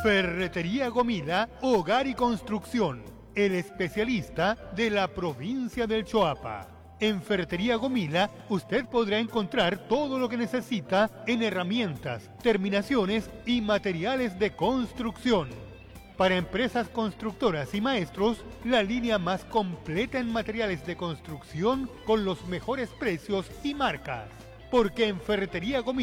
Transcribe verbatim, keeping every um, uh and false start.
Ferretería Gomila, Hogar y Construcción, el especialista de la provincia del Choapa. En Ferretería Gomila usted podrá encontrar todo lo que necesita en herramientas, terminaciones y materiales de construcción. Para empresas constructoras y maestros, la línea más completa en materiales de construcción con los mejores precios y marcas. Porque en Ferretería Gomila